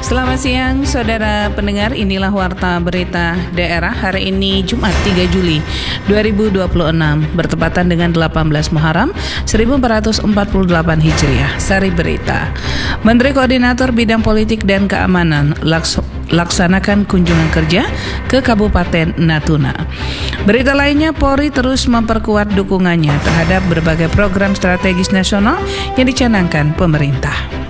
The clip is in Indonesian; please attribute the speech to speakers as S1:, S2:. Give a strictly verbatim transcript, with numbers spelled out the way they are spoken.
S1: Selamat siang saudara pendengar, inilah Warta Berita Daerah hari ini Jumat tiga Juli dua ribu dua puluh enam bertepatan dengan delapan belas Muharram seribu empat ratus empat puluh delapan Hijriah. Sari berita. Menteri Koordinator Bidang Politik dan Keamanan laks- laksanakan kunjungan kerja ke Kabupaten Natuna. Berita lainnya, Polri terus memperkuat dukungannya terhadap berbagai program strategis nasional yang dicanangkan pemerintah.